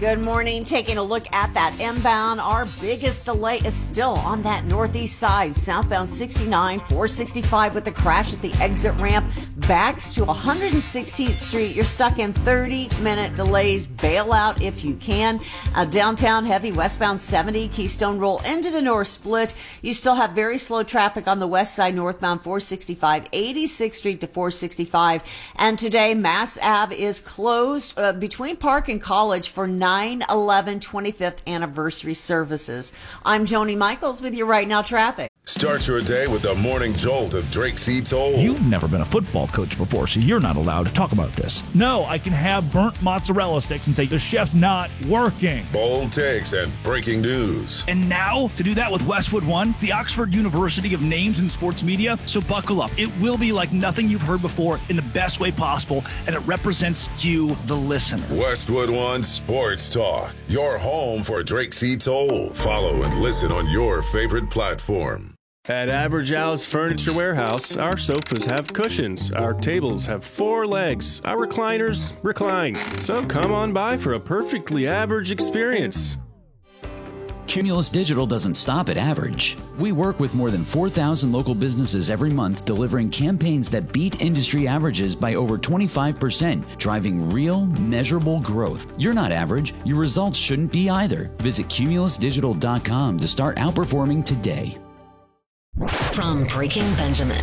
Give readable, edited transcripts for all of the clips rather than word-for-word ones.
Good morning. Taking a look at that inbound. Our biggest delay is still on that northeast side. Southbound 69, 465 with the crash at the exit ramp. Backs to 116th Street. You're stuck in 30-minute delays. Bail out if you can. Downtown heavy westbound 70. Keystone roll into the north split. You still have very slow traffic on the west side northbound 465, 86th Street to 465. And today, Mass Ave is closed between Park and College for 9/11 25th anniversary services. I'm Joni Michaels with you right now traffic. Start your day with the morning jolt of Drake C. Toll. You've never been a football coach before, so you're not allowed to talk about this. No, I can have burnt mozzarella sticks and say the chef's not working. Bold takes and breaking news. And now, to do that with Westwood One, the Oxford University of names in sports media. So buckle up. It will be like nothing you've heard before in the best way possible, and it represents you, the listener. Westwood One Sports Talk, your home for Drake C. Toll. Follow and listen on your favorite platform. At Average Al's Furniture Warehouse, our sofas have cushions, our tables have 4 legs, our recliners recline. So come on by for a perfectly average experience. Cumulus Digital doesn't stop at average. We work with more than 4,000 local businesses every month, delivering campaigns that beat industry averages by over 25%, driving real, measurable growth. You're not average. Your results shouldn't be either. Visit cumulusdigital.com to start outperforming today. From Breaking Benjamin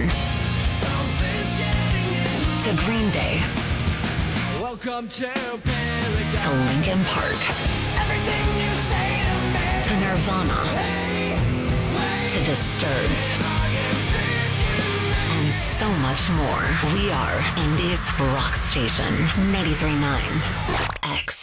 to Green Day to Linkin Park to Nirvana to Disturbed and so much more. We are Indy's rock station, 93.9 X.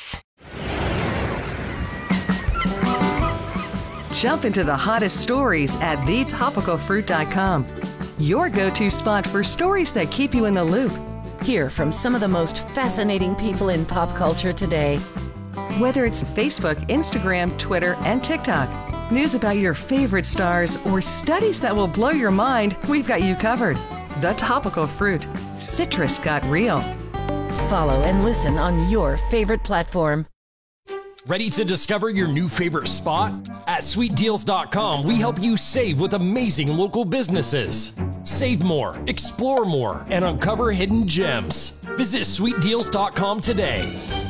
Jump into the hottest stories at thetopicalfruit.com. Your go-to spot for stories that keep you in the loop. Hear from some of the most fascinating people in pop culture today. Whether it's Facebook, Instagram, Twitter, and TikTok, news about your favorite stars, or studies that will blow your mind, we've got you covered. The Topical Fruit. Citrus got real. Follow and listen on your favorite platform. Ready to discover your new favorite spot? At sweetdeals.com, we help you save with amazing local businesses. Save more, explore more, and uncover hidden gems. Visit sweetdeals.com today.